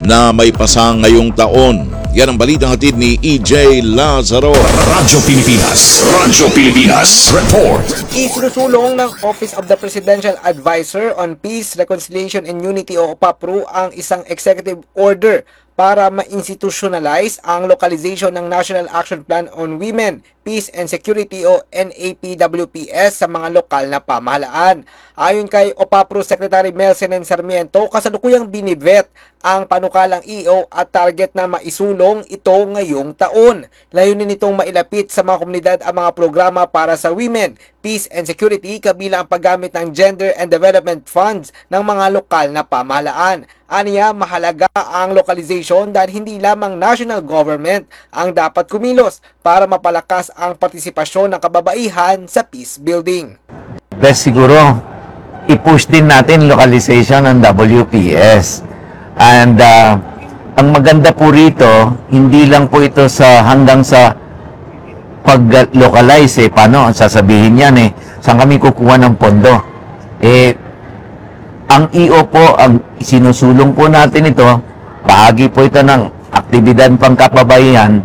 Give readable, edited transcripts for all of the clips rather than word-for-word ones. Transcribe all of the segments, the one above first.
na may pasang ngayong taon. Yan ang balitang hatid ni EJ Lazaro. Radyo Pilipinas Report. Isinusulong ng Office of the Presidential Advisor on Peace, Reconciliation and Unity o OPAPRU ang isang executive order para ma-institutionalize ang localization ng National Action Plan on Women, Peace and Security o NAPWPS sa mga lokal na pamahalaan. Ayon kay OPAPRU Secretary Melcenen Sarmiento, kasalukuyang binivet ang panukalang EO at target na maisulong ito ngayong taon. Layunin nitong mailapit sa mga komunidad ang mga programa para sa women, peace and security kabilang ang paggamit ng gender and development funds ng mga lokal na pamahalaan. Aniya, mahalaga ang localization dahil hindi lamang national government ang dapat kumilos para mapalakas ang partisipasyon ng kababaihan sa peace building. Best siguro, i-push din natin localization ng WPS. And ang maganda po rito, hindi lang po ito hanggang sa pag-localize. Paano? Sasabihin yan saan kami kukuha ng pondo? Ang EO po, ang sinusulong po natin ito, bahagi po ito ng aktibidad pangkababayan,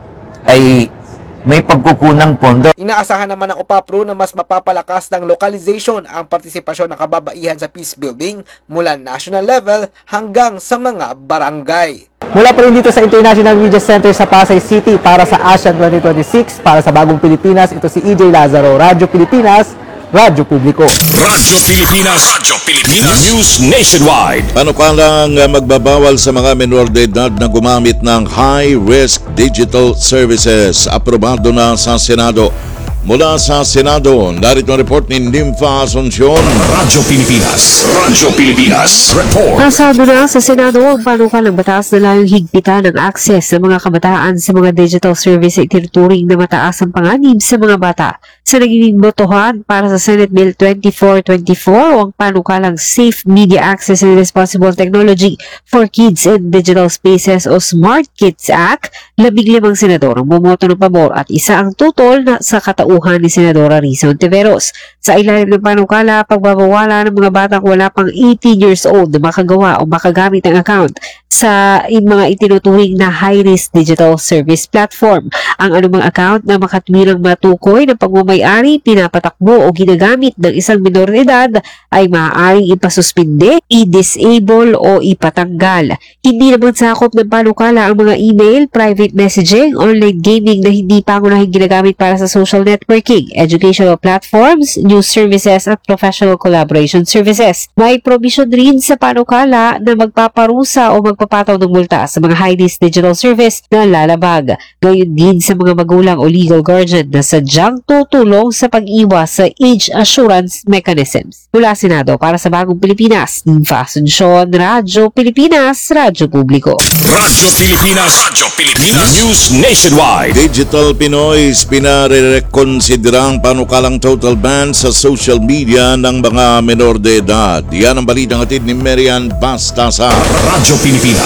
ay may pagkukunang pondo. Inaasahan naman ng OPAPRU na mas mapapalakas ng localization ang partisipasyon ng kababaihan sa peace building mula national level hanggang sa mga barangay. Mula pa rin dito sa International Media Center sa Pasay City para sa ASEAN 2026, para sa Bagong Pilipinas, ito si EJ Lazaro, Radyo Pilipinas, Radyo Publiko. Radyo Pilipinas News Nationwide. Panukalang magbabawal sa mga menor de edad na gumamit ng high-risk digital services. Aprobado na sa Senado. Mula sa Senado, narito ang report ni Nympha Asuncion. Radyo Pilipinas Report. Nasado na sa Senado ang panukalang batas na layong higpitan ng access sa mga kabataan sa mga digital service ay tinuturing na mataas ang panganib sa mga bata. Sa naging botohan para sa Senate Bill 2424 o ang panukalang Safe Media Access and Responsible Technology for Kids in Digital Spaces o Smart Kids Act, 15 senador ang bumoto ng pabor at isa ang tutol na sa katauhan ni Senadora Risa Ontiveros. Sa ilalim ng panukala, pagbabawala ng mga batang wala pang 18 years old na makagawa o makagamit ng account sa mga itinuturing na high-risk digital service platform. Ang anumang account na makatwirang matukoy ng pagmamayari, pinapatakbo o ginagamit ng isang minor de edad ay maaaring ipasuspinde, i-disable o ipatanggal. Hindi naman sakop ng panukala ang mga email, private messaging, online gaming na hindi pangunahing ginagamit para sa social networking, educational platforms, news services at professional collaboration services. May provision rin sa panukala na magpaparusa o magpapataw ng multa sa mga high-risk digital service na lalabag. Gayon din sa mga magulang o legal guardian na sadyang tutulong sa pag-iwas sa age assurance mechanisms. Mula Senado para sa Bagong Pilipinas, Nympha Asuncion, Radyo Pilipinas, Radyo Publiko. Radyo Pilipinas News Nationwide. Digital Pinoy, pinarekonsiderang panukalang total ban sa social media ng mga menor de edad. Yan ang balitang hatid ni Marian Bastasa. Radyo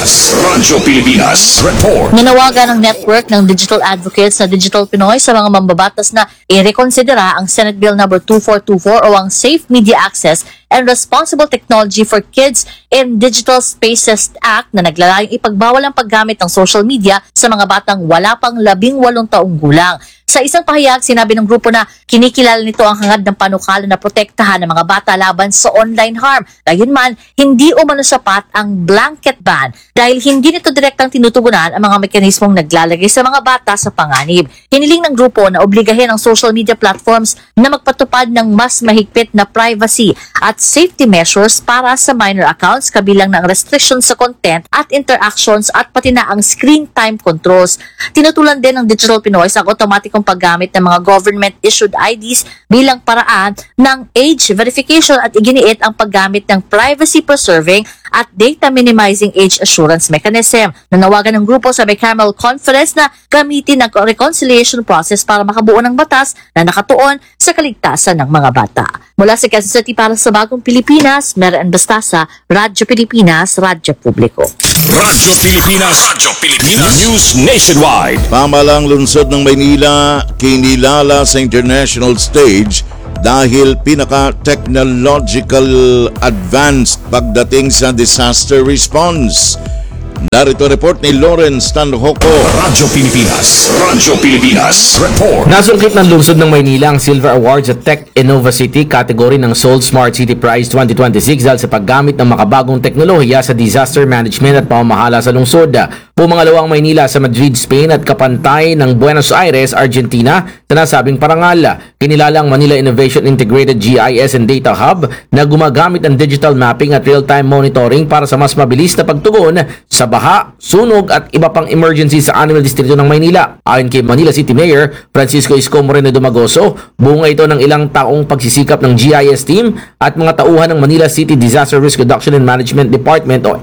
Pilipinas Report. Nanawagan ng network ng digital advocates sa Digital Pinoy sa mga mambabatas na irekonsidera ang Senate Bill No. 2424 o ang Safe Media Access and Responsible Technology for Kids in Digital Spaces Act na naglalayong ipagbawal ang paggamit ng social media sa mga batang wala pang 18 taong gulang. Sa isang pahayag, sinabi ng grupo na kinikilala nito ang hangad ng panukala na protektahan ng mga bata laban sa online harm. Gayunman, hindi umano sapat ang blanket ban dahil hindi nito direktang tinutugunan ang mga mekanismong naglalagay sa mga bata sa panganib. Hiniling ng grupo na obligahin ang social media platforms na magpatupad ng mas mahigpit na privacy at safety measures para sa minor accounts kabilang ng restrictions sa content at interactions at pati na ang screen time controls. Tinutulan din ng Digital Pinoy ang automatic paggamit ng mga government-issued IDs bilang paraan ng age verification at iginiit ang paggamit ng privacy-preserving at data-minimizing age assurance mechanism. Nanawagan ng grupo sa bicameral conference na gamitin ang reconciliation process para makabuo ng batas na nakatuon sa kaligtasan ng mga bata. Mula sa Quezon City para sa Bagong Pilipinas, Marian Bastasa, Radyo Pilipinas, Radyo Publiko. Radyo Pilipinas News Nationwide. Pamalang lungsod ng Maynila kinilala sa international stage dahil pinaka-technological advanced pagdating sa disaster response. Narito ang report ni Lawrence Tanhoco. Radyo Pilipinas. Radyo Pilipinas. Report. Nasungkit ng lungsod ng Maynila ang Silver Awards at Tech Innova City category ng Seoul Smart City Prize 2026 dahil sa paggamit ng makabagong teknolohiya sa disaster management at pamamahala sa lungsod. Pumangalawa ang Maynila sa Madrid, Spain at kapantay ng Buenos Aires, Argentina sa nasabing parangal. Kinilala ang Manila Innovation Integrated GIS and Data Hub na gumagamit ng digital mapping at real-time monitoring para sa mas mabilis na pagtugon sa baha, sunog at iba pang emergency sa 6 distrito ng Maynila. Ayon kay Manila City Mayor Francisco Isko Moreno Dumagoso, bunga ito ng ilang taong pagsisikap ng GIS team at mga tauhan ng Manila City Disaster Risk Reduction and Management Department o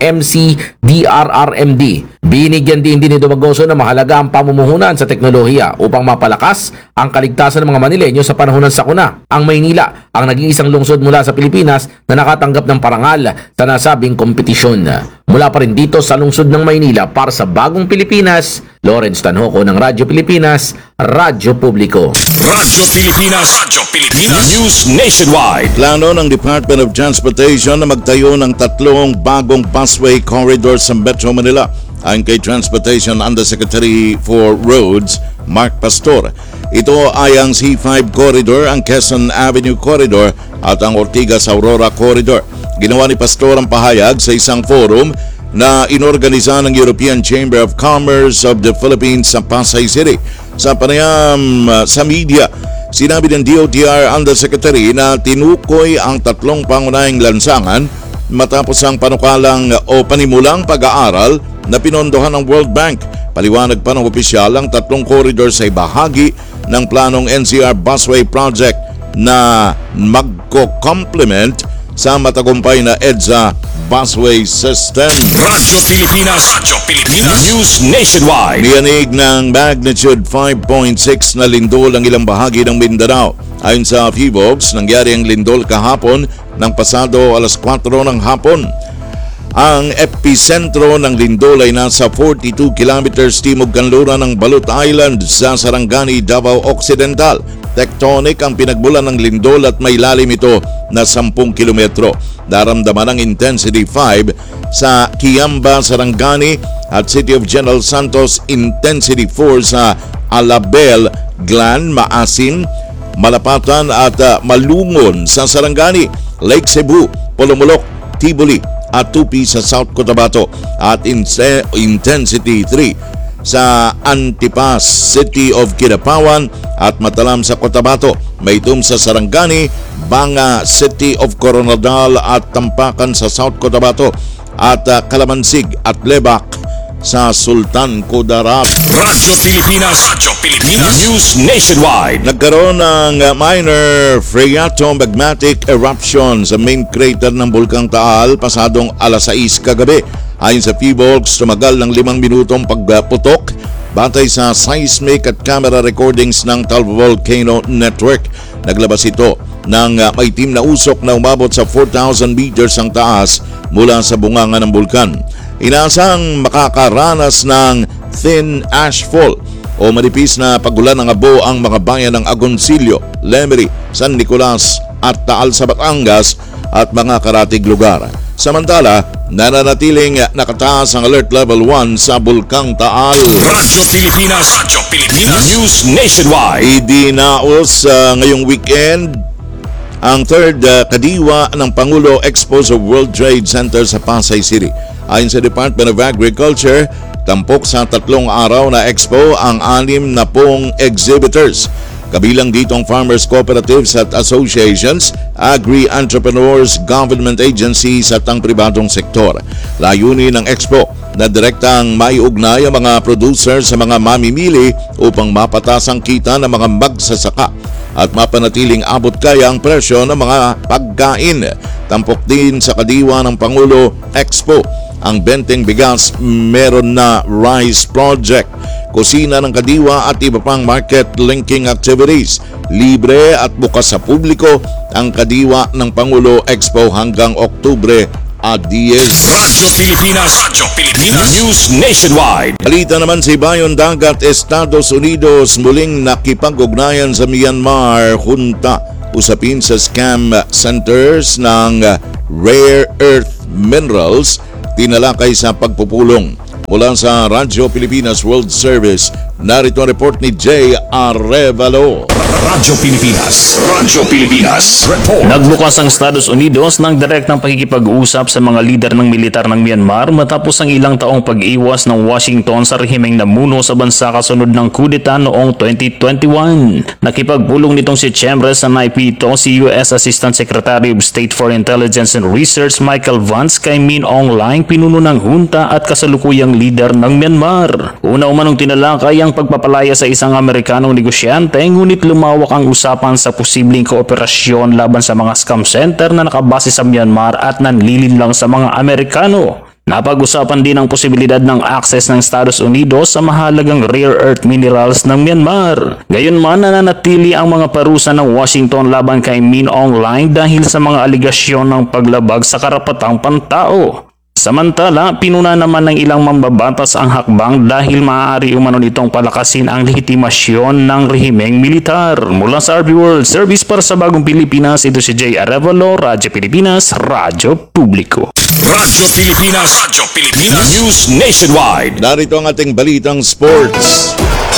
MCDRRMD. Binigyan din ni Dumagoso na mahalaga ang pamumuhunan sa teknolohiya upang mapalakas ang kaligtasan ng mga Manileño sa panahon ng sakuna. Ang Maynila ang nag-iisang lungsod mula sa Pilipinas na nakatanggap ng parangal sa nasabing kompetisyon. Mula pa rin dito sa lungsod ng Maynila para sa Bagong Pilipinas, Lawrence Tanhoco ng Radyo Pilipinas, Radyo Publiko. Radyo Pilipinas. Radyo Pilipinas. News Nationwide. Plano ng Department of Transportation na magtayo ng 3 bagong busway corridors sa Metro Manila. Ayon kay Transportation Undersecretary for Roads, Mark Pastor. Ito ay ang C5 Corridor, ang Quezon Avenue Corridor at ang Ortigas Aurora Corridor. Ginawa ni Pastor ang pahayag sa isang forum na inorganisa ng European Chamber of Commerce of the Philippines sa Pasay City. Sa panayam sa media, sinabi ng DOTR Undersecretary na tinukoy ang 3 pangunahing lansangan matapos ang panukalang o panimulang pag-aaral na pinondohan ng World Bank. Paliwanag pa ng opisyal ang 3 corridors ay bahagi ng planong NCR Busway Project na magko-complement sa matagumpay na EDSA Busway System. Radyo Pilipinas. Radyo Pilipinas. News Nationwide. Niyanig ng magnitude 5.6 na lindol ang ilang bahagi ng Mindanao. Ayon sa PHIVOLCS, nangyari ang lindol kahapon ng pasado alas 4 ng hapon. Ang epicentro ng lindol ay nasa 42 kilometers timog-kanluran ng Balut Island sa Sarangani, Davao Occidental. Tectonic ang pinagmulan ng lindol at may lalim ito na 10 kilometro. Daramdaman ang intensity 5 sa Kiamba, Sarangani at City of General Santos, intensity 4 sa Alabel, Glan, Maasin, Malapatan at Malungon sa Sarangani, Lake Cebu, Polomolok, Tiboli at Tupi sa South Cotabato at intensity 3 sa Antipas, City of Kidapawan at Matalam sa Cotabato, Maytum sa Sarangani, Banga, City of Coronadal at Tampakan sa South Cotabato at Kalamansig at Lebac sa Sultan Kudarat. Radyo Pilipinas. Radyo Pilipinas. News Nationwide. Nagkaroon ng minor phreatomagmatic eruption sa main crater ng Bulkang Taal pasadong alas 6 kagabi. Ayon sa PHIVOLCS, tumagal ng 5 minutong pagputok batay sa seismic at camera recordings ng Taal Volcano Network. Naglabas ito ng maitim na usok na umabot sa 4,000 meters ang taas mula sa bunganga ng bulkan. Inaasang makakaranas ng thin ashfall o manipis na pagulan ng abo ang mga bayan ng Agoncillo, Lemery, San Nicolas at Taal sa Batangas at mga karatig lugar. Samantala, nananatiling nakataas ang Alert Level 1 sa Bulkang Taal. Radyo Pilipinas. Radyo Pilipinas. News Nationwide. Idinaos ngayong weekend ang 3rd Kadiwa ng Pangulo Expo sa World Trade Center sa Pasay City. Ayon sa Department of Agriculture, tampok sa 3 araw na expo ang 60 exhibitors. Kabilang dito ang farmers cooperatives at associations, agri-entrepreneurs, government agencies at ang pribadong sektor. Layunin ng expo na direktang maiugnay ang mga producer sa mga mamimili upang mapatas ang kita ng mga magsasaka at mapanatiling abot kaya ang presyo ng mga pagkain. Tampok din sa kadiwa ng Pangulo Expo ang benteng bigas, meron na rice project, kusina ng kadiwa at iba pang market linking activities. Libre at bukas sa publiko ang kadiwa ng Pangulo Expo hanggang Oktubre 10. Radyo Pilipinas. Radyo Pilipinas. News Nationwide. Balita naman sa Ibayon Dagat, Estados Unidos muling nakipag-ugnayan sa Myanmar junta usapin sa scam centers ng rare earth minerals tinalakay sa pagpupulong. Mula sa Radyo Pilipinas World Service, narito ang report ni Jay Arevalo. Radyo Pilipinas. Radyo Pilipinas. Report. Nagbukas ang Estados Unidos ng direktang pakikipag-usap sa mga lider ng militar ng Myanmar matapos ang ilang taong pag-iwas ng Washington sa rehimeng namuno sa bansa kasunod ng kudeta noong 2021. Nakipagpulong nitong si Chambers sa naipito si U.S. Assistant Secretary of State for Intelligence and Research Michael Vance kay Min Aung Hlaing, pinuno ng hunta at kasalukuyang leader ng Myanmar. Una umanong tinalakay ang pagpapalaya sa isang Amerikanong negosyante, ngunit lumawak ang usapan sa posibleng kooperasyon laban sa mga scam center na nakabase sa Myanmar at nanlilinlang sa mga Amerikano. Napag-usapan din ang posibilidad ng access ng Estados Unidos sa mahalagang rare earth minerals ng Myanmar. Gayunman, nananatili ang mga parusa ng Washington laban kay Min Aung Hlaing dahil sa mga aligasyon ng paglabag sa karapatang pantao. Samantala, pinuna naman ng ilang mambabatas ang hakbang dahil maaari umano nitong palakasin ang legitimasyon ng rehimeng militar. Mula sa RB World Service para sa Bagong Pilipinas, ito si Jay Arevalo, Radyo Pilipinas, Radyo Publiko. Radyo Pilipinas. Radyo Pilipinas. News Nationwide. Narito ang ating balitang sports.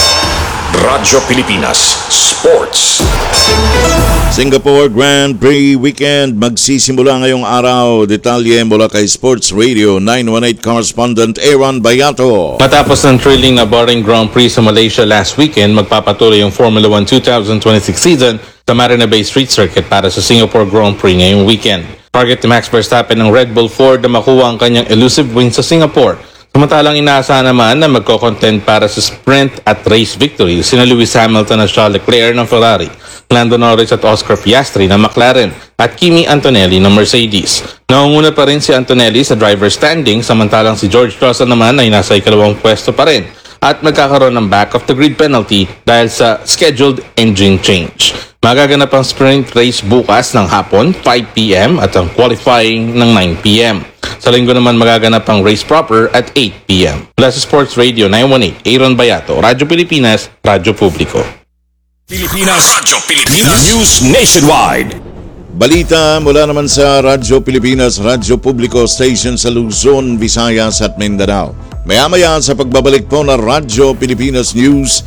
Radyo Pilipinas Sports. Singapore Grand Prix Weekend magsisimula ngayong araw. Detalye mula kay Sports Radio 918 correspondent Aaron Bayato. Matapos ng thrilling na Bahrain Grand Prix sa Malaysia last weekend, magpapatuloy yung Formula 1 2026 season sa Marina Bay Street Circuit para sa Singapore Grand Prix ngayong weekend. Target ni Max Verstappen ng Red Bull Ford na makuha ang kanyang elusive win sa Singapore. Samantalang inaasahan naman na magko-content para sa sprint at race victory sina Lewis Hamilton at Charles Leclerc ng Ferrari, Lando Norris at Oscar Piastri ng McLaren at Kimi Antonelli ng Mercedes. Naunguna pa rin si Antonelli sa driver standing, samantalang si George Russell naman ay nasa ikalawang pwesto pa rin at magkakaroon ng back of the grid penalty dahil sa scheduled engine change. Magaganap ang sprint race bukas ng hapon 5 p.m. at ang qualifying ng 9 p.m. Sa linggo naman magaganap ang race proper at 8 p.m. Mula sa Sports Radio 918, Aaron Bayato, Radyo Pilipinas, Radyo Publiko. Pilipinas. Radyo Pilipinas. News Nationwide. Balita mula naman sa Radyo Pilipinas, Radyo Publiko Station sa Luzon, Visayas at Mindanao. Maya-maya sa pagbabalik po ng Radyo Pilipinas News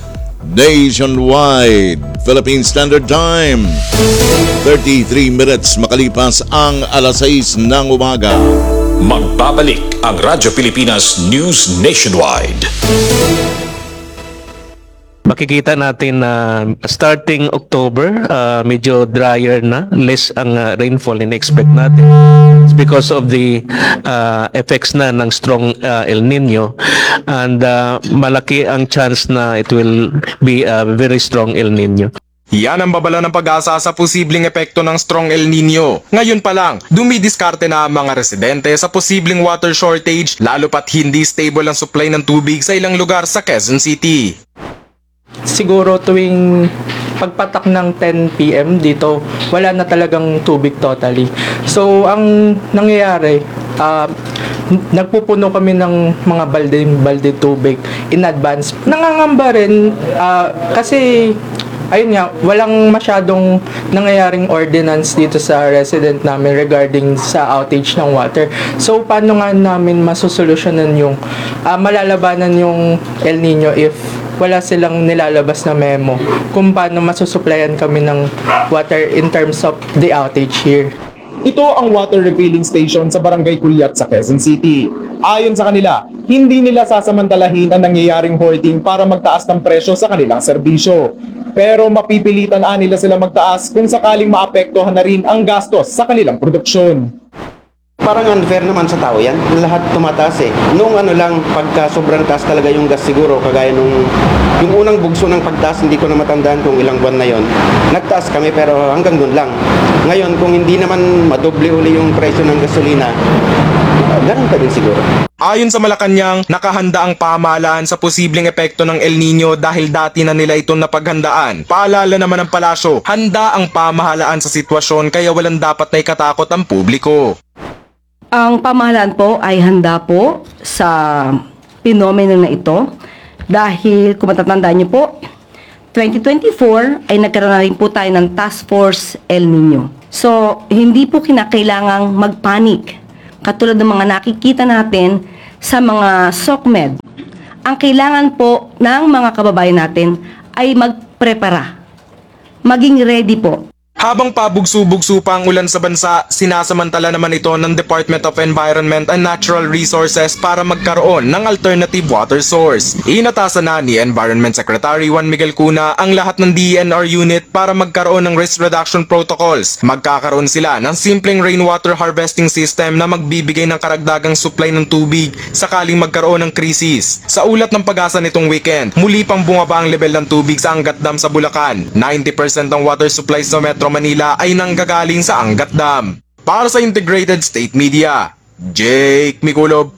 Nationwide. Philippine Standard Time, 33 minutes makalipas ang alas 6 ng umaga. Magbabalik ang Radyo Pilipinas News Nationwide. Makikita natin na starting October, medyo drier na, less ang rainfall in-expect natin. It's because of the effects na ng strong El Nino, and malaki ang chance na it will be a very strong El Nino. Yan ang babala ng pag-asa sa posibleng epekto ng strong El Nino. Ngayon pa lang, dumidiskarte na ang mga residente sa posibleng water shortage, lalo pat hindi stable ang supply ng tubig sa ilang lugar sa Quezon City. Siguro tuwing pagpatak ng 10 PM dito, wala na talagang tubig totally. So, ang nangyayari, nagpupuno kami ng mga balde tubig in advance. Nangangamba rin kasi ayun nga, walang masyadong nangyayaring ordinance dito sa resident namin regarding sa outage ng water. So, paano nga namin masusolusyonan yung malalabanan yung El Nino if wala silang nilalabas na memo kung paano masusuplayan kami ng water in terms of the outage here. Ito ang water refilling station sa Barangay Culiat sa Quezon City. Ayon sa kanila, hindi nila sasamantalahin ang nangyayaring hoarding para magtaas ng presyo sa kanilang serbisyo. Pero mapipilitan nila sila magtaas kung sakaling maapektuhan na rin ang gastos sa kanilang produksyon. Parang unfair naman sa tao yan. Lahat tumataas eh. Noong lang, pagka sobrang taas talaga yung gas siguro, kagaya yung unang bugso ng pagtaas, hindi ko na matandaan kung ilang buwan na yon. Nagtaas kami pero hanggang doon lang. Ngayon, kung hindi naman madoble uli yung presyo ng gasolina, ganun pa din siguro. Ayon sa Malacanang, nakahanda ang pamahalaan sa posibleng epekto ng El Nino dahil dati na nila itong napaghandaan. Paalala naman ng palasyo, handa ang pamahalaan sa sitwasyon kaya walang dapat na ikatakot ang publiko. Ang pamahalaan po ay handa po sa pinomeno na ito dahil kung matatandaan niyo po, 2024 ay nagkaroon na rin po tayo ng Task Force El Nino. So, hindi po kinakailangang magpanik. Katulad ng mga nakikita natin sa mga SOCMED, ang kailangan po ng mga kababayan natin ay magprepara, maging ready po. Habang pabugso-bugso pa ang ulan sa bansa, sinasamantala naman ito ng Department of Environment and Natural Resources para magkaroon ng alternative water source. Inatasan na ni Environment Secretary Juan Miguel Cuna ang lahat ng DENR unit para magkaroon ng risk reduction protocols. Magkakaroon sila ng simpleng rainwater harvesting system na magbibigay ng karagdagang supply ng tubig sakaling magkaroon ng krisis. Sa ulat ng Pag-asa nitong weekend, muli pang bumaba ang level ng tubig sa Angat Dam sa Bulacan. 90% ng water supply sa Metro Manila ay nanggagaling sa Angat Dam. Para sa Integrated State Media, Jake Miculob,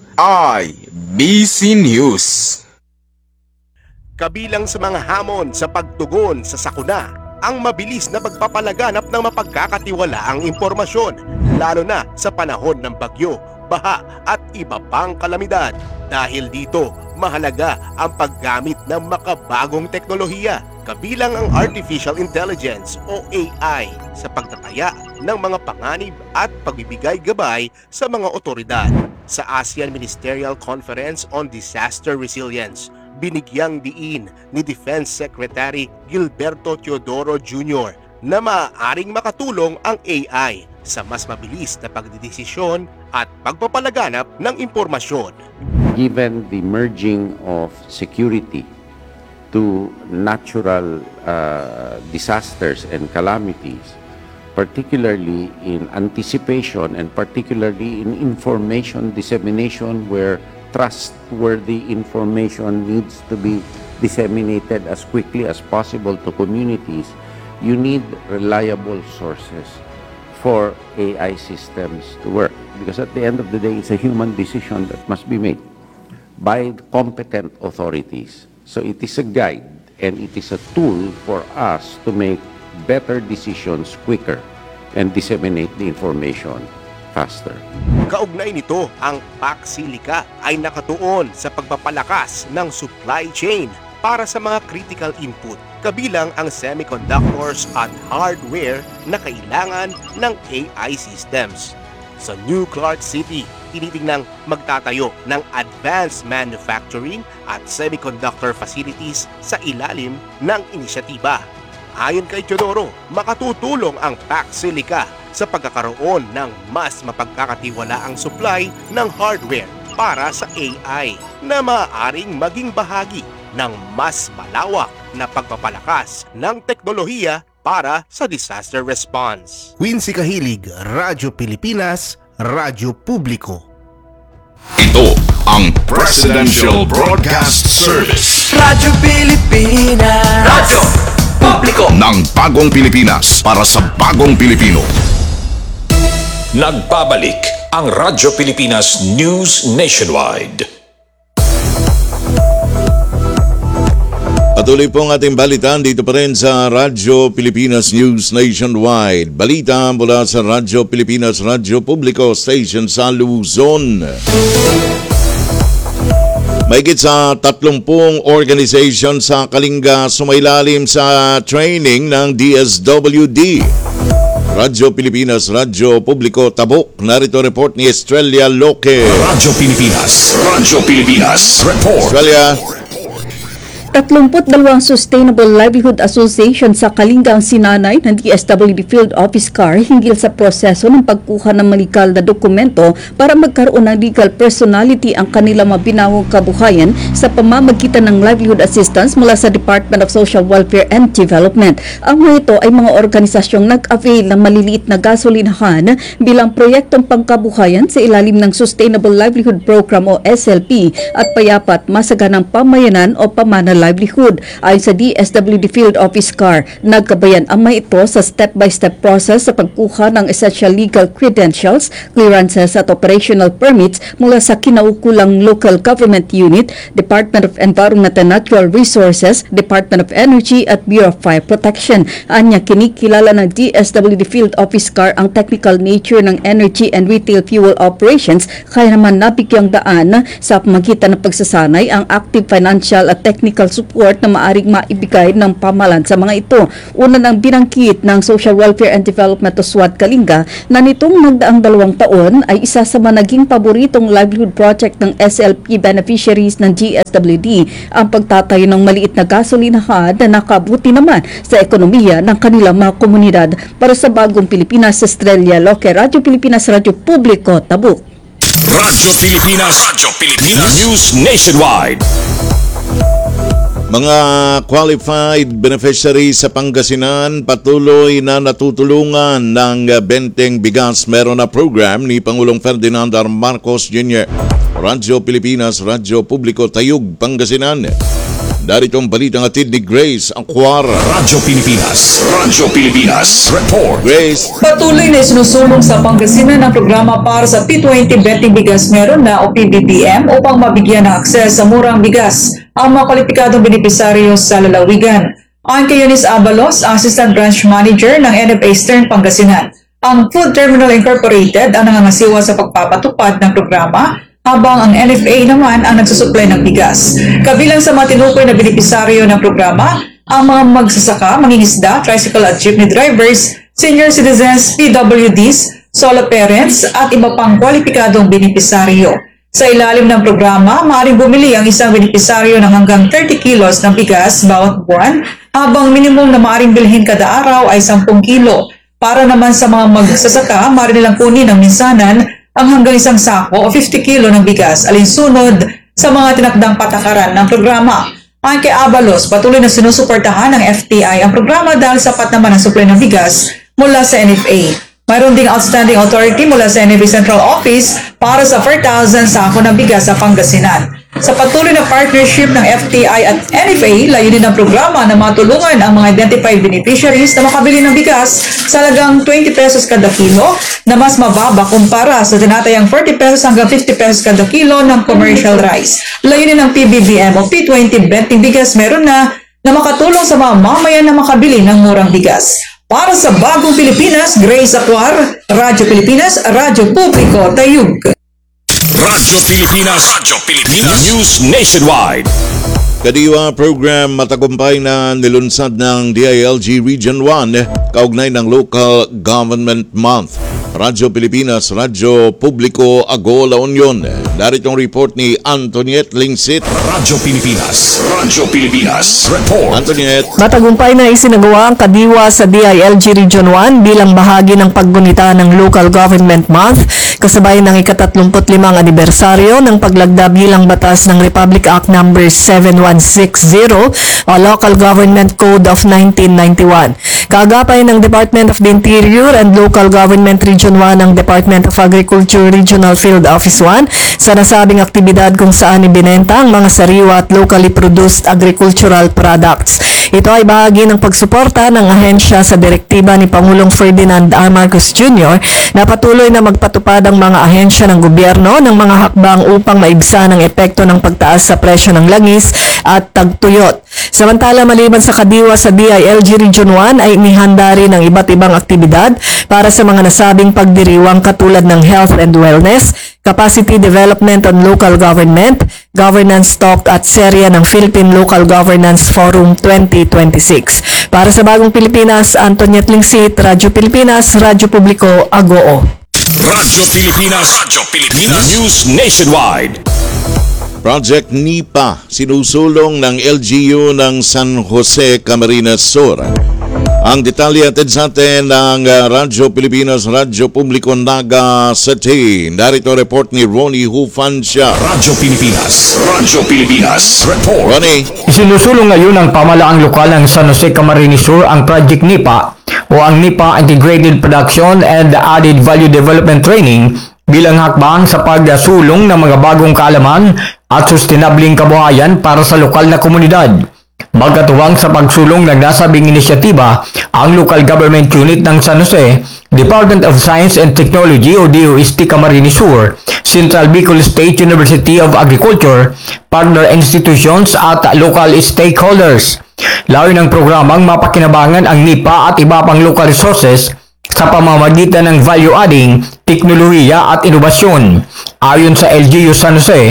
IBC News. Kabilang sa mga hamon sa pagtugon sa sakuna, ang mabilis na pagpapalaganap ng mapagkakatiwalaang impormasyon, lalo na sa panahon ng bagyo, baha at iba pang kalamidad. Dahil dito, mahalaga ang paggamit ng makabagong teknolohiya, kabilang ang Artificial Intelligence o AI sa pagtataya ng mga panganib at pagbibigay gabay sa mga otoridad. Sa ASEAN Ministerial Conference on Disaster Resilience, binigyang diin ni Defense Secretary Gilberto Teodoro Jr. na maaaring makatulong ang AI sa mas mabilis na pagdidesisyon at pagpapalaganap ng impormasyon. Given the merging of security to natural disasters and calamities, particularly in anticipation and particularly in information dissemination where trustworthy information needs to be disseminated as quickly as possible to communities, you need reliable sources for AI systems to work. Because at the end of the day, it's a human decision that must be made by competent authorities. So it is a guide and it is a tool for us to make better decisions quicker and disseminate the information faster. Kaugnay nito, ang PAC-SILICA ay nakatuon sa pagpapalakas ng supply chain para sa mga critical input, kabilang ang semiconductors at hardware na kailangan ng AI systems. Sa New Clark City, tinitingnang magtatayo ng advanced manufacturing at semiconductor facilities sa ilalim ng inisyatiba. Ayon kay Teodoro, makatutulong ang PAC-SILICA sa pagkakaroon ng mas mapagkakatiwalaang supply ng hardware para sa AI na maaaring maging bahagi ng mas malawak na pagpapalakas ng teknolohiya para sa disaster response. Quincy Kahilig, Radyo Pilipinas, Radyo Publiko. Ito ang Presidential Broadcast Service. Radyo Pilipinas. Radyo Publiko. Ng bagong Pilipinas para sa bagong Pilipino. Nagbabalik ang Radyo Pilipinas News Nationwide. Patuloy pong ating balitaan dito pa rin sa Radyo Pilipinas News Nationwide. Balita mula sa Radyo Pilipinas Radyo Publiko Station sa Luzon. Mahigit sa 30 organization sa Kalinga sumailalim sa training ng DSWD. Radyo Pilipinas Radyo Publiko Tabuk. Narito report ni Estrella Loque. Radyo Pilipinas Report. Estrella. 32 Sustainable Livelihood Association sa Kalinga ang sinanay ng DSWD Field Office Car hinggil sa proseso ng pagkuha ng legal na dokumento para magkaroon ng legal personality ang kanilang mabinawang kabuhayan sa pamamagitan ng livelihood assistance mula sa Department of Social Welfare and Development. Ang mga ito ay mga organisasyong nag-avail ng maliliit na gasolinahan bilang proyektong pangkabuhayan sa ilalim ng Sustainable Livelihood Program o SLP at payapat masaganang pamayanan o pamana livelihood. Ayon sa DSWD Field Office Car, nagkabayan ang mga ito sa step-by-step process sa pagkuha ng essential legal credentials, clearances at operational permits mula sa kinaukulang local government unit, Department of Environment and Natural Resources, Department of Energy at Bureau of Fire Protection. Anya, kinikilala ng DSWD Field Office Car ang technical nature ng energy and retail fuel operations, kaya naman nabigyang daan sa pamagitan ng pagsasanay ang active financial at technical support na maaring maibigay ng pamahalaan sa mga ito. Una nang binangkit ng Social Welfare and Development o SWAT Kalinga na nitong magdaang 2 taon ay isa sa mga naging paboritong livelihood project ng SLP beneficiaries ng GSWD ang pagtatayo ng maliit na gasolinahan na nakabuti naman sa ekonomiya ng kanilang mga komunidad. Para sa Bagong Pilipinas, Estrella Loque, Radyo Pilipinas, Radyo Publiko, Tabuk. Radyo Pilipinas News Nationwide. Mga qualified beneficiaries sa Pangasinan patuloy na natutulungan ng Benteng Bigas. Meron na program ni Pangulong Ferdinand R. Marcos Jr. Radyo Pilipinas, Radyo Publiko, Tayug, Pangasinan. Darito ang balitang atid ni Grace Aquara. Radyo Pilipinas Report. Grace. Patuloy na isinusulong sa Pangasinan ang programa para sa P20 Benteng Bigas Meron na o PBBM upang mabigyan ng akses sa murang bigas ang mga kwalipikadong benepisaryo sa lalawigan. Ayon kay Eunice Abalos, Assistant Branch Manager ng NFA Eastern Pangasinan, ang Food Terminal Incorporated ang nangangasiwa sa pagpapatupad ng programa habang ang NFA naman ang nagsusupply ng bigas. Kabilang sa mga tinukoy na benepisaryo ng programa, ang mga magsasaka, mangingisda, tricycle at jeepney drivers, senior citizens, PWDs, solo parents at iba pang kwalipikadong benepisaryo. Sa ilalim ng programa, maaaring bumili ang isang benepisaryo ng hanggang 30 kilos ng bigas bawat buwan, habang minimum na maaaring bilhin kada araw ay 10 kilo. Para naman sa mga magsasaka, maaari nilang kunin ng minsanan ang hanggang 1 sako o 50 kilo ng bigas alinsunod sa mga tinakdang patakaran ng programa. Ayon kay Abalos, patuloy na sinusuportahan ng FTI ang programa dahil sapat naman ang supply ng bigas mula sa NFA. Mayroon ding outstanding authority mula sa NFA Central Office para sa 4,000 sako ng bigas sa Pangasinan. Sa patuloy na partnership ng FTI at NFA, layunin ng programa na matulungan ang mga identified beneficiaries na makabili ng bigas sa halagang 20 pesos kada kilo na mas mababa kumpara sa tinatayang 40 pesos hanggang 50 pesos kada kilo ng commercial rice. Layunin ng PBBM o P20 Benteng Bigas Meron na makatulong sa mga mamayan na makabili ng murang bigas. Para sa Bagong Pilipinas, Grace Aquar, Radyo Pilipinas, Radyo Publiko, Tayug. Radyo Pilipinas News Nationwide. Kadiwa program matagumpay na nilunsad ng DILG Region 1 kaugnay ng Local Government Month. Radyo Pilipinas, Radyo Publiko, Ago, La Union. Daritong report ni Antoniette Lingsit. Radyo Pilipinas Report. Antoniette. Matagumpay na isinagawa ang kadiwa sa DILG Region 1 bilang bahagi ng paggunita ng Local Government Month kasabay ng ika-35 anibersaryo ng paglagda bilang batas ng Republic Act No. 7160 o Local Government Code of 1991. Kaagapay ng Department of the Interior and Local Government Region 1 ng Department of Agriculture Regional Field Office 1 sa nasabing aktibidad kung saan ibinenta ang mga sariwa at locally produced agricultural products. Ito ay bahagi ng pagsuporta ng ahensya sa direktiba ni Pangulong Ferdinand R. Marcos Jr. na patuloy na magpatupad ang mga ahensya ng gobyerno ng mga hakbang upang maibsan ang epekto ng pagtaas sa presyo ng langis at tagtuyot. Samantala, maliban sa kadiwa sa DILG Region 1 ay inihanda rin ang iba't ibang aktibidad para sa mga nasabing pagdiriwang katulad ng health and wellness, capacity development on local government, governance talk at serya ng Philippine Local Governance Forum 2026. Para sa Bagong Pilipinas, Antoniette Lingsit, Radyo Pilipinas, Radyo Publiko, Agoo. Radyo Pilipinas News Nationwide. Project NIPA, sinusulong ng LGU ng San Jose, Camarines Sur. Ang detalye atid sa atin ng Radyo Pilipinas, Radyo Publiko, Naga City. Narito report ni Ronnie Hufancia. Radyo Pilipinas Report. Ronnie. Isinusulong ngayon ng pamalaang lokal ng San Jose, Camarines Sur ang Project NIPA o ang NIPA Integrated Production and Added Value Development Training bilang hakbang sa pagsulong ng mga bagong kaalaman at sustainabling kabuhayan para sa lokal na komunidad. Magkatuwang sa pagsulong ng nasabing inisyatiba, ang Local Government Unit ng San Jose, Department of Science and Technology o DOST Camarines Sur, Central Bicol State University of Agriculture, partner institutions at local stakeholders. Layo ng programang mapakinabangan ang NIPA at iba pang local resources sa pamamagitan ng value-adding, teknolohiya at inobasyon. Ayon sa LGU San Jose,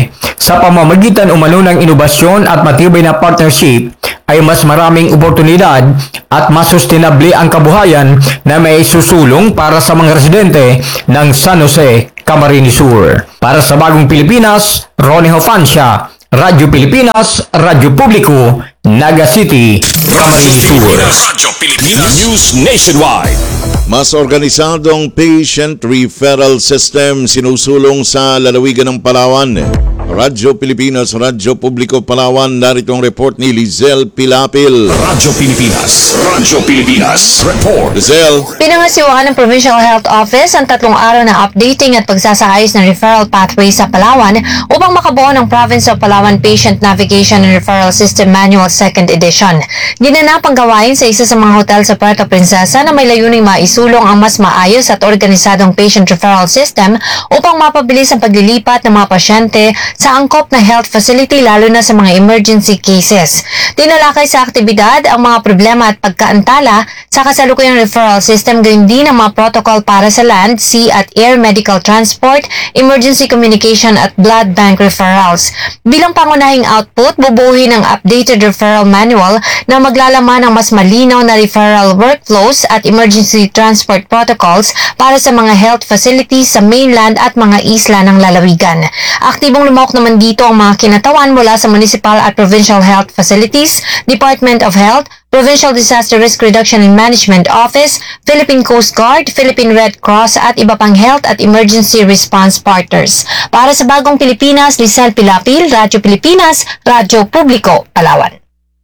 sa pamamagitan umano ng inobasyon at matibay na partnership ay mas maraming oportunidad at mas sustainable ang kabuhayan na may susulong para sa mga residente ng San Jose, Camarines Sur. Para sa Bagong Pilipinas, Ronnie Hofancia, Radyo Pilipinas, Radyo Publiko, Naga City, Camarines Sur. Radyo Pilipinas News Nationwide. Mas organisadong patient referral system sinusulong sa lalawigan ng Palawan. Radyo Pilipinas, Radyo Publiko Palawan, narito ang report ni Lizelle Pilapil. Radyo Pilipinas, Radyo Pilipinas, report. Lizelle. Pinangasiwaan ng Provincial Health Office ang 3 araw na updating at pagsasaayos ng referral pathway sa Palawan upang makabuo ng Province of Palawan Patient Navigation and Referral System Manual 2nd Edition. Ginanap ang gawain sa isa sa mga hotel sa Puerto Princesa na may layuning maisulong ang mas maayos at organisadong patient referral system upang mapabilis ang paglilipat ng mga pasyente sa angkop na health facility lalo na sa mga emergency cases. Tinalakay sa aktibidad ang mga problema at pagkaantala sa kasalukuyang referral system, gayon din ang mga protocol para sa land, sea at air medical transport, emergency communication at blood bank referrals. Bilang pangunahing output, bubuuin ang updated referral manual na maglalaman ng mas malinaw na referral workflows at emergency transport protocols para sa mga health facilities sa mainland at mga isla ng lalawigan. Aktibong lumahok naman dito ang mga kinatawan mula sa municipal at provincial health facilities, Department of Health, Provincial Disaster Risk Reduction and Management Office, Philippine Coast Guard, Philippine Red Cross at iba pang health at emergency response partners. Para sa Bagong Pilipinas, Lizelle Pilapil, Radyo Pilipinas, Radyo Publiko, Palawan.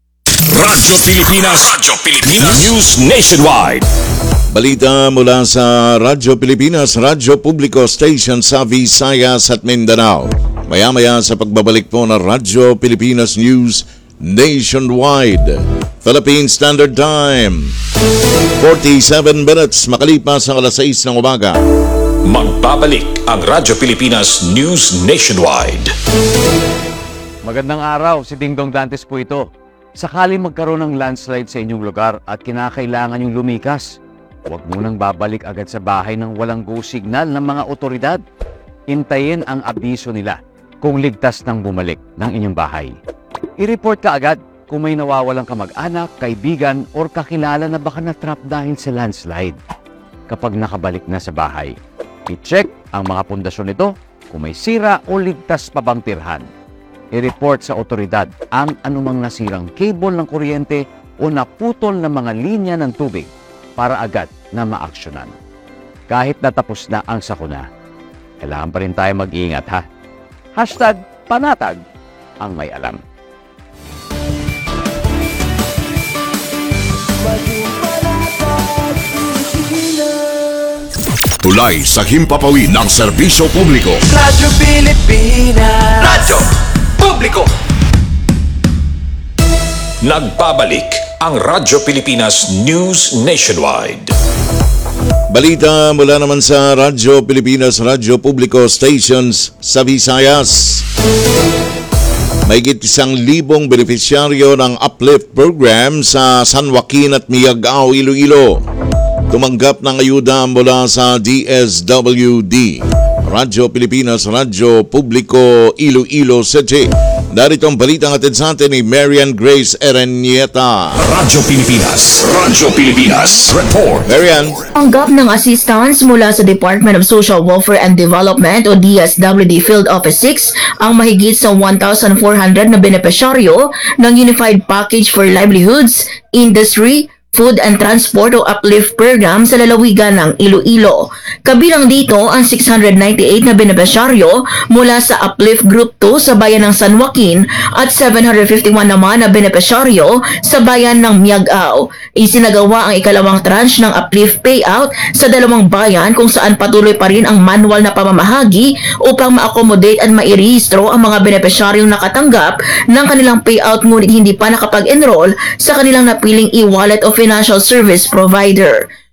Radyo Pilipinas, Radyo Pilipinas News Nationwide. Balita mula sa Radyo Pilipinas, Radyo Publiko Station sa Visayas at Mindanao. Maya-maya sa pagbabalik po ng Radyo Pilipinas News Nationwide. Philippine Standard Time, 47 minutes makalipas ang alas 6 ng umaga. Magbabalik ang Radyo Pilipinas News Nationwide. Magandang araw, si Dingdong Dantes po ito. Sakali magkaroon ng landslide sa inyong lugar at kinakailangan yung lumikas, huwag munang babalik agad sa bahay ng walang go signal ng mga otoridad. Hintayin ang abiso nila kung ligtas nang bumalik ng inyong bahay. I-report ka agad kung may nawawalang kamag-anak, kaibigan, or kakilala na baka na-trap dahil sa landslide. Kapag nakabalik na sa bahay, i-check ang mga pundasyon nito kung may sira o ligtas pa bang tirhan. I-report sa otoridad ang anumang nasirang cable ng kuryente o naputol na mga linya ng tubig para agad na maaksyonan. Kahit natapos na ang sakuna, kailangan pa rin tayo mag-iingat ha. #panatag ang may alam. Tulay sa himpapawid ng serbisyo publiko. Radyo Pilipinas, Radyo Publiko. Nagbabalik ang Radyo Pilipinas News Nationwide. Balita mula naman sa Radyo Pilipinas, Radyo Publiko Stations sa Visayas. Mahigit 1,000 benepisyaryo ng Uplift Program sa San Joaquin at Miagao, Iloilo tumanggap ng ayuda mula sa DSWD. Radyo Pilipinas, Radyo Publiko, Iloilo City. Narito ang balitang atid sa atin ni Marian Grace Erenieta. Radyo Pilipinas, Radyo Pilipinas, report. Marian. Tanggap ng assistance mula sa Department of Social Welfare and Development o DSWD Field Office 6 ang mahigit sa 1,400 na benepisyaryo ng Unified Package for Livelihoods, Industry, Food and Transport o Uplift Program sa lalawigan ng Iloilo. Kabilang dito ang 698 na benepisyaryo mula sa Uplift Group 2 sa bayan ng San Joaquin at 751 naman na benepisyaryo sa bayan ng Miagao. Isinagawa ang ikalawang tranche ng Uplift Payout sa dalawang bayan kung saan patuloy pa rin ang manual na pamamahagi upang ma-accommodate at mairehistro ang mga benepisyaryong nakatanggap ng kanilang payout ngunit hindi pa nakapag-enroll sa kanilang napiling e-wallet o financial service provider.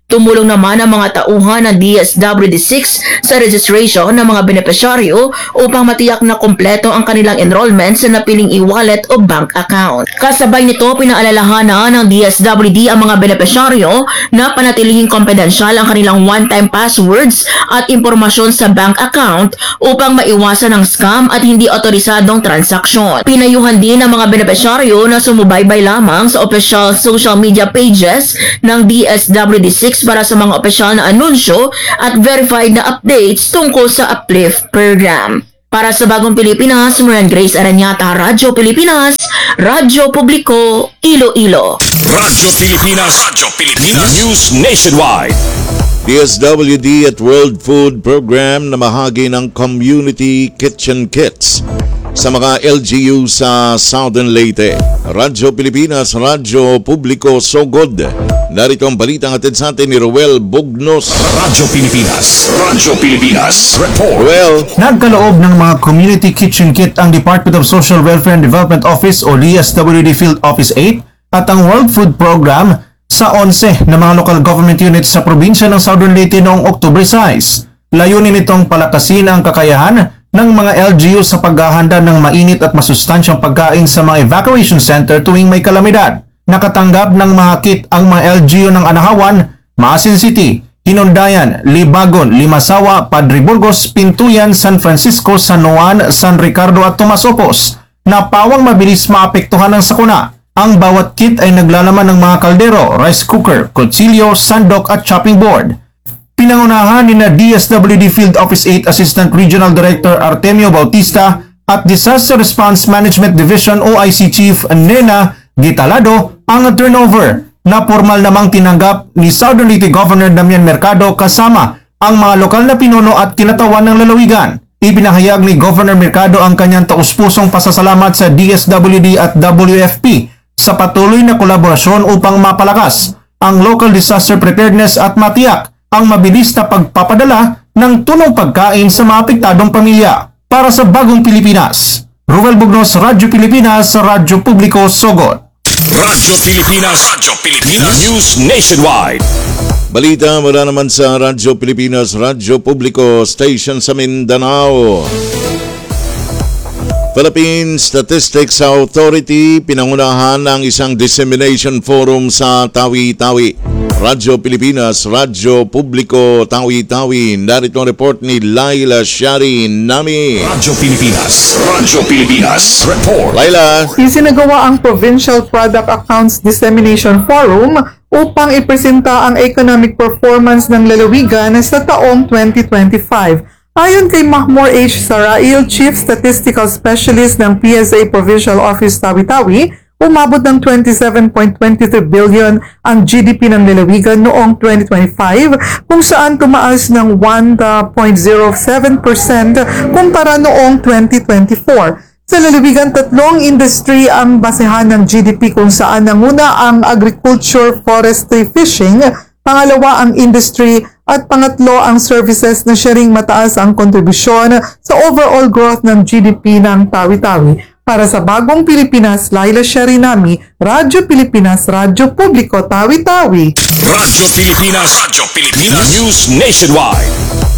Tumulong naman ang mga tauhan ng DSWD6 sa registration ng mga benepisyaryo upang matiyak na kompleto ang kanilang enrollment sa napiling e-wallet o bank account. Kasabay nito, pinaalalahanan ng DSWD ang mga benepisyaryo na panatilihing kompedensyal ang kanilang one-time passwords at impormasyon sa bank account upang maiwasan ang scam at hindi otorisadong transaksyon. Pinayuhan din ang mga benepisyaryo na sumubaybay lamang sa official social media pages ng DSWD6 para sa mga opisyal na anunsyo at verified na updates tungkol sa Uplift program. Para sa Bagong Pilipinas, Marian Grace Aranyata, Radyo Pilipinas, Radyo Publiko, Iloilo. Radyo Pilipinas, News Nationwide. DSWD at World Food Program na mahagi ng Community Kitchen Kits sa mga LGU sa Southern Leyte. Radyo Pilipinas, Radyo Publiko, Sogod. Narito ang balitang atid sa atin ni Ruel Bugnos. Radyo Pilipinas, report. Ruel. Nagkaloob ng mga Community Kitchen Kit ang Department of Social Welfare and Development Office o DSWD Field Office 8 at ang World Food Program sa 11 na mga local government units sa probinsya ng Southern Leyte noong October 6. Layunin nitong palakasin ang kakayahan ng mga LGU sa paghahanda ng mainit at masustansyang pagkain sa mga evacuation center tuwing may kalamidad. Nakatanggap ng mga kit ang mga LGU ng Anahawan, Maasin City, Hinundayan, Libagon, Limasawa, Padre Burgos, Pintuyan, San Francisco, San Juan, San Ricardo at Tomasopos na pawang mabilis maapektuhan ng sakuna. Ang bawat kit ay naglalaman ng mga kaldero, rice cooker, kutsilyo, sandok at chopping board. Pinangunahan ni na DSWD Field Office 8 Assistant Regional Director Artemio Bautista at Disaster Response Management Division OIC Chief Nena Gitalado ang turnover na formal namang tinanggap ni Southern Leyte Governor Damian Mercado kasama ang mga lokal na pinuno at kinatawan ng lalawigan. Ipinahayag ni Governor Mercado ang kanyang taus-pusong pasasalamat sa DSWD at WFP sa patuloy na kolaborasyon upang mapalakas ang local disaster preparedness at matiyak ang mabilis na pagpapadala ng tulong pagkain sa mga apektadong pamilya. Para sa Bagong Pilipinas, Ruel Bugnos, Radyo Pilipinas, Radyo Publiko, Sogod. Radyo Pilipinas, News Nationwide. Balita mula naman sa Radyo Pilipinas, Radyo Publiko, Station sa Mindanao. Philippine Statistics Authority pinangunahan ng isang dissemination forum sa Tawi-Tawi. Radyo Pilipinas, Radyo Publiko, Tawi-Tawi. Narito ang report ni Laila Shari Nami. Radyo Pilipinas, report. Laila. Isinagawa ang Provincial Product Accounts Dissemination Forum upang ipresenta ang economic performance ng lalawigan sa taong 2025. Ayon kay Mahmour H. Sarail, Chief Statistical Specialist ng PSA Provincial Office Tawi-Tawi, umabot ng 27.23 billion ang GDP ng lalawigan noong 2025 kung saan tumaas ng 1.07% kumpara noong 2024. Sa lalawigan, tatlong industry ang basehan ng GDP kung saan nanguna ang agriculture, forestry, fishing, pangalawa ang industry at pangatlo ang services na sharing mataas ang kontribusyon sa overall growth ng GDP ng Tawi-Tawi. Para sa Bagong Pilipinas, Laila Sharinami, Radyo Pilipinas, Radyo Publiko, Tawi-Tawi. Radyo Pilipinas, News Nationwide.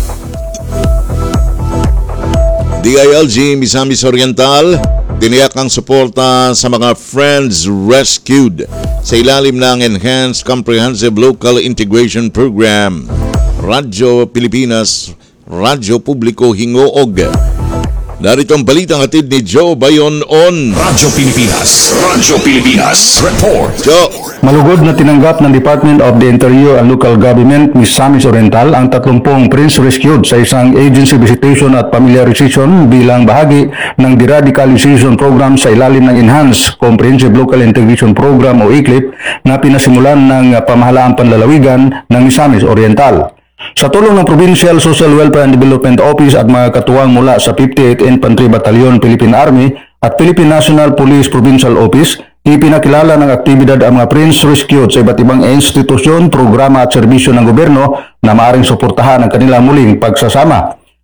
DILG Misamis Oriental tiniyak ang suporta sa mga Friends Rescued sa ilalim ng Enhanced Comprehensive Local Integration Program. Radyo Pilipinas, Radyo Publiko, Hingoog. Narito ang balitang hatid ni Joe Bayon on Radyo Pilipinas, report. Joe. Malugod na tinanggap ng Department of the Interior and Local Government Misamis Oriental ang 30 Prince Rescued sa isang agency visitation at familiarization bilang bahagi ng deradicalization program sa ilalim ng Enhanced Comprehensive Local Integration Program o ICLIP na pinasimulan ng pamahalaang panlalawigan ng Misamis Oriental. Sa tulong ng Provincial Social Welfare and Development Office at mga katuwang mula sa 58th Infantry Battalion Philippine Army at Philippine National Police Provincial Office, ipinakilala ng aktibidad ang mga Prince Rescued sa iba't ibang institusyon, programa at serbisyo ng gobyerno na maaaring suportahan ang kanilang muling pagsasama.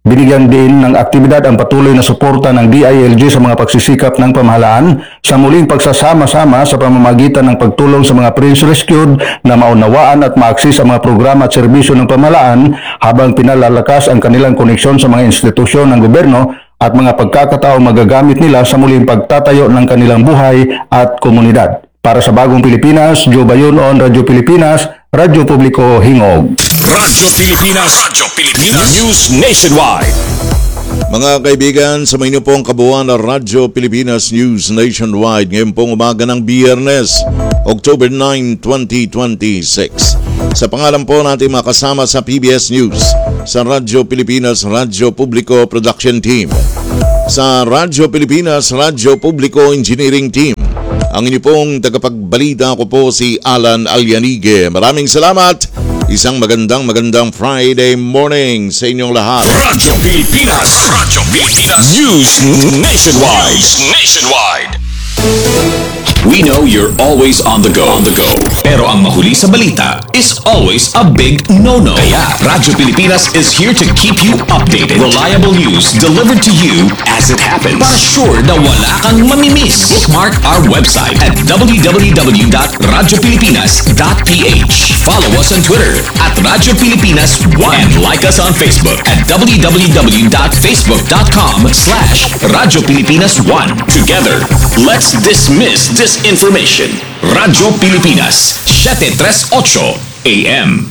Binigyan din ng aktibidad ang patuloy na suporta ng DILG sa mga pagsisikap ng pamahalaan sa muling pagsasama-sama sa pamamagitan ng pagtulong sa mga Prince Rescued na maunawaan at maakses sa mga programa at serbisyo ng pamahalaan habang pinalalakas ang kanilang koneksyon sa mga institusyon ng gobyerno at mga pagkakataong magagamit nila sa muling pagtatayo ng kanilang buhay at komunidad. Para sa Bagong Pilipinas, Joe Bayonon, Radyo Pilipinas, Radyo Publiko Hingog. Radyo Pilipinas News Nationwide. Mga kaibigan, sa inyo pong kabuuan ng Radyo Pilipinas News Nationwide ngayon pong umaga ng Biyernes, October 9, 2026. Sa pangalan po natin makasama sa PBS News, sa Radyo Pilipinas Radyo Publiko Production Team, sa Radyo Pilipinas Radyo Publiko Engineering Team, ang inyo pong tagapagbalita ko po si Alan Alyanige. Maraming salamat. Isang magandang Friday morning sa inyong lahat. Radyo Pilipinas News Nationwide. We know you're always on the go. Pero ang mahuli sa balita is always a big no-no. Kaya Radyo Pilipinas is here to keep you updated. Reliable news delivered to you as it happens. Para sure na wala kang mamimiss. Bookmark our website at www.radiopilipinas.ph. Follow us on Twitter at Radyo Pilipinas 1 and like us on Facebook at www.facebook.com/Radyo Pilipinas 1. Together, let's dismiss disinformation. Radyo Pilipinas, 738 AM.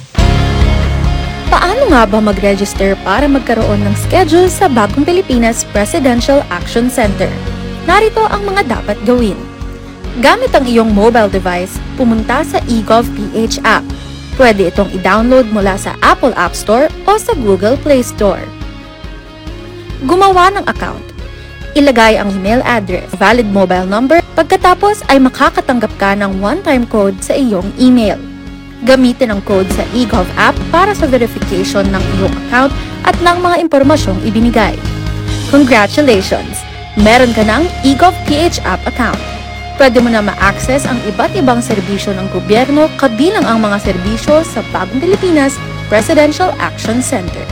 Paano nga ba mag-register para magkaroon ng schedule sa Bagong Pilipinas Presidential Action Center? Narito ang mga dapat gawin. Gamit ang iyong mobile device, pumunta sa eGovPH app. Pwede itong i-download mula sa Apple App Store o sa Google Play Store. Gumawa ng account. Ilagay ang email address, valid mobile number, pagkatapos ay makakatanggap ka ng one-time code sa iyong email. Gamitin ang code sa eGov app para sa verification ng iyong account at ng mga impormasyong ibinigay. Congratulations! Meron ka ng eGovPH app account. Pwede mo na ma-access ang iba't ibang serbisyo ng gobyerno kabilang ang mga serbisyo sa Bagong Pilipinas Presidential Action Center.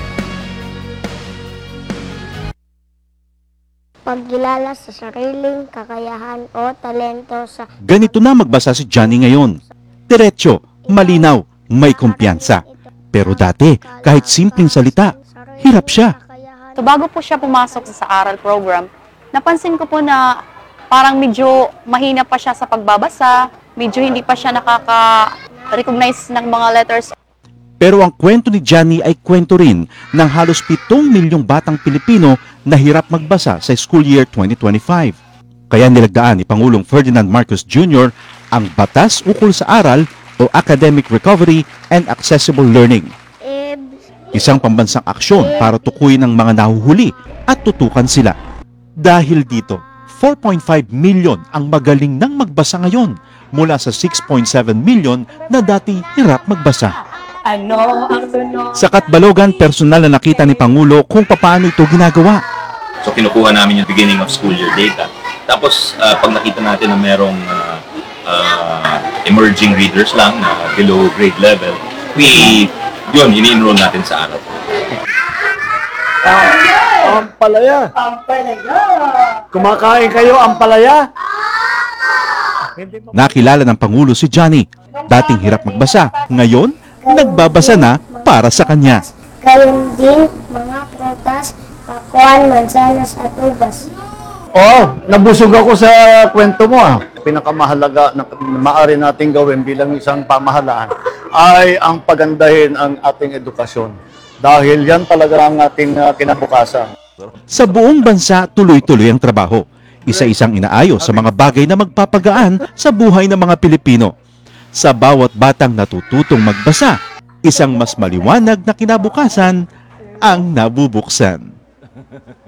Pagkilala sa sariling kakayahan o talento sa... Ganito na magbasa si Johnny ngayon. Diretso, malinaw, may kumpiyansa. Pero dati, kahit simpleng salita, hirap siya. So bago po siya pumasok sa aral program, napansin ko po na parang medyo mahina pa siya sa pagbabasa, medyo hindi pa siya nakaka-recognize ng mga letters. Pero ang kwento ni Johnny ay kwento rin ng halos 7 milyong batang Pilipino na hirap magbasa sa school year 2025. Kaya nilagdaan ni Pangulong Ferdinand Marcos Jr. ang Batas Ukol sa Aral o Academic Recovery and Accessible Learning. Isang pambansang aksyon para tukuyin ang mga nahuhuli at tutukan sila. Dahil dito, 4.5 million ang magaling nang magbasa ngayon mula sa 6.7 million na dati hirap magbasa. Sa Katbalogan, personal na nakita ni Pangulo kung paano ito ginagawa. So kinukuha namin yung beginning of school year data. Tapos pag nakita natin na merong emerging readers lang na below grade level, ini-enroll natin sa araw. Ampalaya. Kumakain kayo ampalaya? Nakilala ng Pangulo si Johnny. Dating hirap magbasa, ngayon nagbabasa na para sa kanya. Gayun din mga prutas, pakuan, mansanas at ubas. Nabusog ako sa kwento mo Pinakamahalaga na maaari nating gawin bilang isang pamahalaan ay ang pagandahin ang ating edukasyon. Dahil yan talaga ang ating kinabukasan. Sa buong bansa, tuloy-tuloy ang trabaho. Isa-isang inaayos sa mga bagay na magpapagaan sa buhay ng mga Pilipino. Sa bawat batang natututong magbasa, isang mas maliwanag na kinabukasan ang nabubuksan.